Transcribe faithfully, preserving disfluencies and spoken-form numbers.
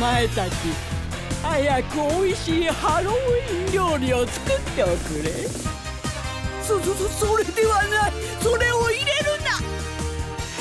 前たち、早くおいしいハロウィン料理を作っておくれ。 そそそそれではない、それを